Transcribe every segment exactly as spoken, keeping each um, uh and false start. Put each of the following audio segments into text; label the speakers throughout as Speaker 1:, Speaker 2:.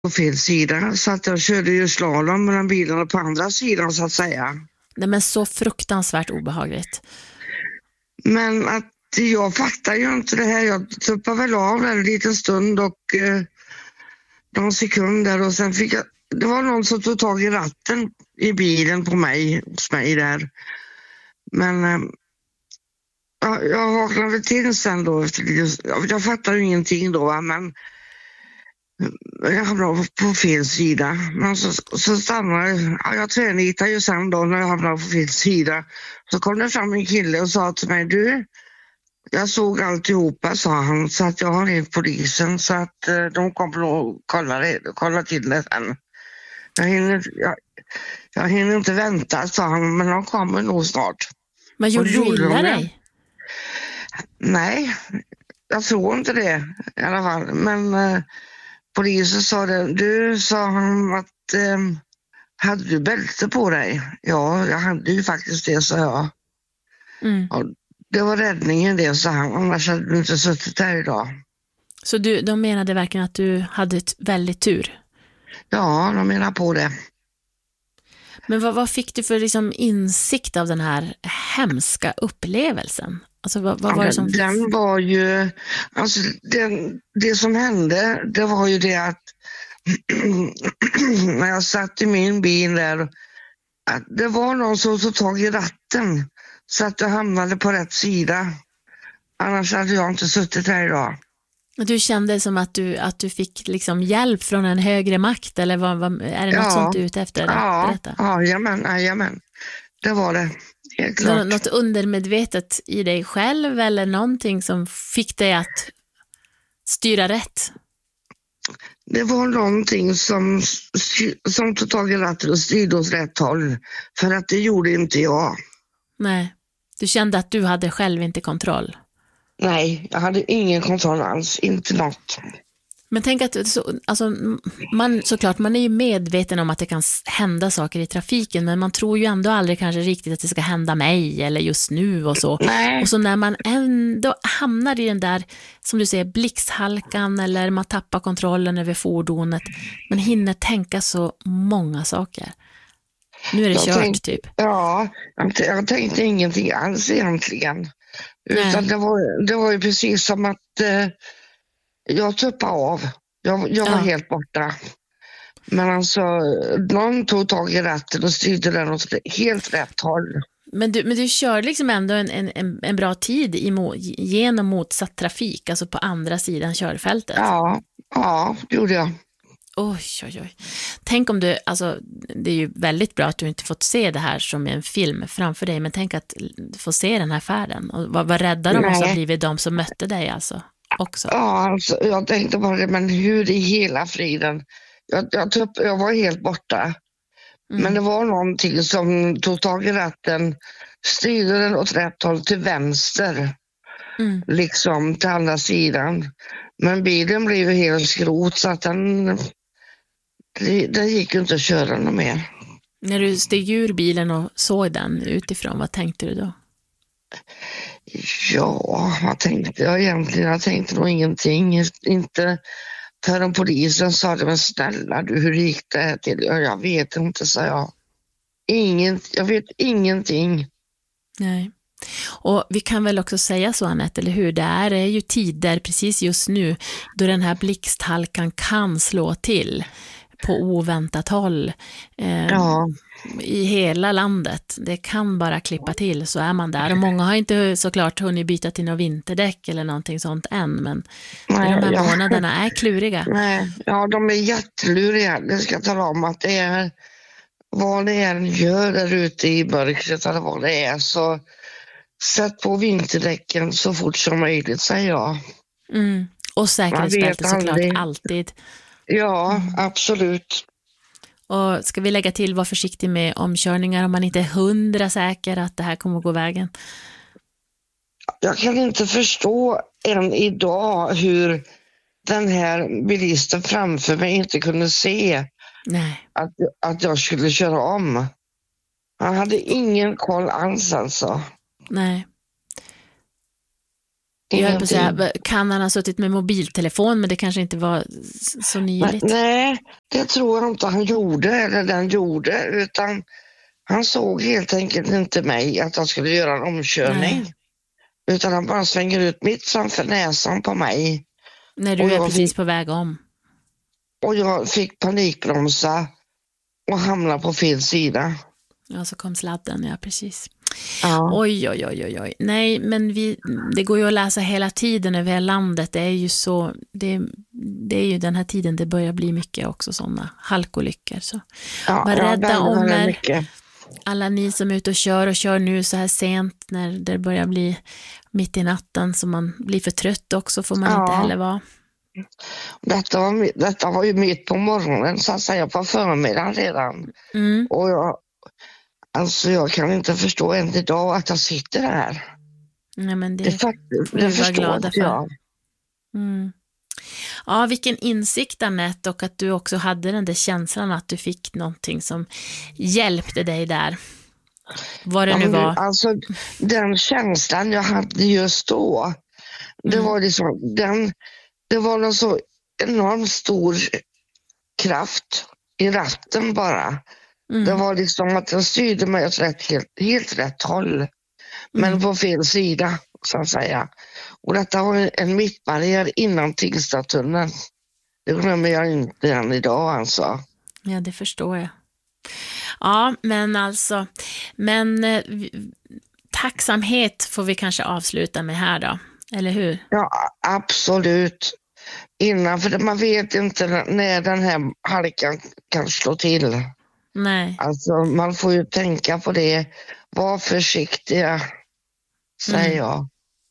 Speaker 1: på fel sida, så att jag körde ju slalom mellan bilarna på andra sidan, så att säga.
Speaker 2: Nej, men så fruktansvärt obehagligt.
Speaker 1: Men att jag fattar ju inte det här. Jag tuppade väl av en liten stund och eh, någon sekunder, och sen fick jag, det var någon som tog tag i ratten i bilen på mig, hos mig där. Men eh, jag, jag vaknade till sen då. Jag, jag fattar ju ingenting då, va? Men jag hamnade på fel sida. Men så, så stannade ja, jag. Tvärnitade ju sen då när jag hamnade på fel sida. Så kom det fram en kille och sa till mig, du, jag såg alltihopa, sa han, så att jag har ringt polisen, så att eh, de kommer att kolla, det, kolla till det sen. Jag hinner, jag, jag hinner inte vänta, sa han, men de kommer nog snart.
Speaker 2: Men gjorde du illa dig?
Speaker 1: Nej, jag tror inte det i alla fall. Men eh, polisen sa det. Du, sa han, att eh, hade du bälte på dig? Ja, jag hade ju faktiskt det, sa jag.
Speaker 2: Mm.
Speaker 1: Och det var räddningen det, sa han. Annars hade du inte suttit här idag.
Speaker 2: Så du, de menade verkligen att du hade ett väldigt tur?
Speaker 1: Ja, de menar på det.
Speaker 2: Men vad, vad fick du för liksom insikt av den här hemska upplevelsen? Alltså vad, vad var det som...
Speaker 1: Den var ju, alltså den, det som hände, det var ju det att när jag satt i min bil där, att det var någon som tog tag i ratten så att jag hamnade på rätt sida. Annars hade jag inte suttit här idag.
Speaker 2: Du kände som att du, att du fick liksom hjälp från en högre makt, eller vad, vad, är det något
Speaker 1: Ja.
Speaker 2: sånt du är ute efter?
Speaker 1: Ja,
Speaker 2: Berätta.
Speaker 1: ja, jajamän, jajamän. Det var det, helt klart.
Speaker 2: Nå- något undermedvetet i dig själv, eller någonting som fick dig att styra rätt?
Speaker 1: Det var någonting som, som tog tag i ratten och styrde åt rätt håll. För att det gjorde inte jag.
Speaker 2: Nej, du kände att du hade själv inte kontroll.
Speaker 1: Nej, jag hade ingen kontroll alls, inte något.
Speaker 2: Men tänk att så, alltså, man, såklart, man är ju medveten om att det kan hända saker i trafiken, men man tror ju ändå aldrig kanske riktigt att det ska hända mig eller just nu och så.
Speaker 1: Nej.
Speaker 2: Och så när man ändå hamnar i den där, som du säger, blixthalkan, eller man tappar kontrollen över fordonet, man hinner tänka så många saker. Nu är det
Speaker 1: jag
Speaker 2: kört
Speaker 1: tänk,
Speaker 2: typ.
Speaker 1: Ja, jag, jag tänkte ingenting alls egentligen. Utan det var, det var ju precis som att eh, jag tuppade av. Jag, jag var
Speaker 2: Ja.
Speaker 1: helt borta. Men alltså, någon tog tag i ratten och styrde den åt helt rätt håll.
Speaker 2: Men du, men du kör liksom ändå en, en, en bra tid i, genom motsatt trafik, alltså på andra sidan körfältet.
Speaker 1: Ja, ja, det gjorde jag.
Speaker 2: Oj, oj, oj. Tänk om du, alltså det är ju väldigt bra att du inte fått se det här som en film framför dig, men tänk att få se den här färden. Och vad, vad rädda de måste ha blivit, de som mötte dig alltså också.
Speaker 1: Ja, alltså, jag tänkte bara det, men hur i hela friden? Jag, jag, tupp, jag var helt borta. Mm. Men det var någonting som tog tag i ratten, styrde den åt rätt håll till vänster. Mm. Liksom till andra sidan. Men bilen blev ju helt skrot, så att den, den gick ju inte att köra något mer.
Speaker 2: När du steg ur bilen och såg den utifrån, vad tänkte du då?
Speaker 1: Ja, vad tänkte jag egentligen? Jag tänkte nog ingenting. Inte förrän polisen sa det, men snälla du, hur gick det här till? Ja, jag vet inte, sa jag. Inget, jag vet ingenting.
Speaker 2: Nej. Och vi kan väl också säga så, Anette, eller hur? Det är ju tider precis just nu då den här blixthalkan kan slå till på oväntat håll eh,
Speaker 1: ja.
Speaker 2: i hela landet. Det kan bara klippa till, så är man där. Och många har inte såklart hunnit byta till något vinterdäck eller någonting sånt än, men Nej, de här ja. månaderna är kluriga.
Speaker 1: Nej, ja, de är jätteluriga. Det ska jag tala om, att det är vad det än gör där ute i mörkret eller vad det är, så sätt på vinterdäcken så fort som möjligt, säger jag.
Speaker 2: Mm. Och säkerhetsbälte såklart alltid.
Speaker 1: Ja, mm. absolut.
Speaker 2: Och ska vi lägga till, var försiktig med omkörningar om man inte är hundra säker att det här kommer att gå vägen?
Speaker 1: Jag kan inte förstå än idag hur den här bilisten framför mig inte kunde se
Speaker 2: Nej.
Speaker 1: Att, att jag skulle köra om. Han hade ingen koll alls alltså.
Speaker 2: Nej. Jag höll på att säga, kan han ha suttit med mobiltelefon, men det kanske inte var så nyligt.
Speaker 1: Nej, det tror jag inte han gjorde eller den gjorde, utan han såg helt enkelt inte mig att han skulle göra en omkörning. Nej. Utan han bara svänger ut mitt framför näsan på mig.
Speaker 2: När du är precis fick, på väg om.
Speaker 1: Och jag fick panikbromsa och hamna på fel sida.
Speaker 2: Ja, så kom sladden, ja precis.
Speaker 1: Ja.
Speaker 2: Oj, oj, oj, oj, oj. Nej, men vi, det går ju att läsa hela tiden över landet. Det är ju så, det, det är ju den här tiden det börjar bli mycket också sådana halkolyckor. Så
Speaker 1: ja,
Speaker 2: var rädda
Speaker 1: ja,
Speaker 2: om er. Alla ni som är ute och kör och kör nu så här sent när det börjar bli mitt i natten så man blir för trött också får man ja. inte heller vara.
Speaker 1: Detta var, detta var ju mitt på morgonen så att säga på förmiddagen redan.
Speaker 2: Mm.
Speaker 1: Och jag, alltså jag kan inte förstå än idag att jag sitter här.
Speaker 2: Nej, men det,
Speaker 1: det, faktiskt, det förstår inte jag.
Speaker 2: Mm. Ja, vilken insikt Annette, och att du också hade den där känslan att du fick någonting som hjälpte dig där. Vad det
Speaker 1: ja,
Speaker 2: nu var.
Speaker 1: Alltså den känslan jag hade just då, det
Speaker 2: mm.
Speaker 1: var liksom den, det var någon så enormt stor kraft i ratten bara. Mm. Det var liksom att den styrde mig åt rätt, helt, helt rätt håll. Men mm. på fel sida så att säga. Och detta var en mittbarriär innan Tingstadtunneln. Det glömmer jag inte än idag alltså.
Speaker 2: Ja, det förstår jag. Ja, men alltså, men eh, tacksamhet får vi kanske avsluta med här då, eller hur?
Speaker 1: Ja, absolut. Innan, för man vet inte när den här halkan kan slå till.
Speaker 2: Nej.
Speaker 1: Alltså man får ju tänka på det. Var försiktiga, säger mm. jag.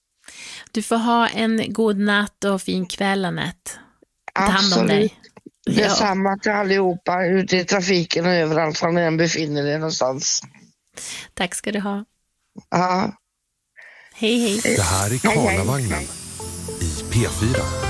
Speaker 2: Du får ha en god natt och fin kväll, Annette. Ta hand om dig.
Speaker 1: Det är ja. samma till allihopa ute i trafiken och överallt var ni än befinner er någonstans.
Speaker 2: Tack ska du ha.
Speaker 1: Ja.
Speaker 2: Hej, hej.
Speaker 3: Det här är Karlavagnen i P fyra.